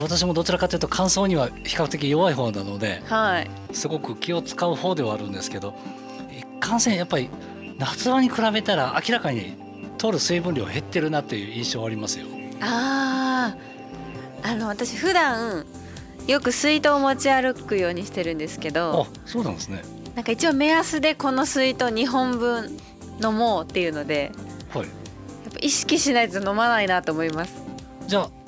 私もどちらかというと乾燥には比較的弱い方なので、 はい、 すごく気を使う方ではあるんですけど、一貫性やっぱり夏場に比べたら明らかに取る水分量減ってるなっていう印象はありますよ。 私普段よく水筒を持ち歩くようにしてるんですけど、 そうなんですね。 なんか一応目安でこの水筒2本分飲もうっていうので、 はい、 やっぱ意識しないと飲まないなと思います。 じゃあ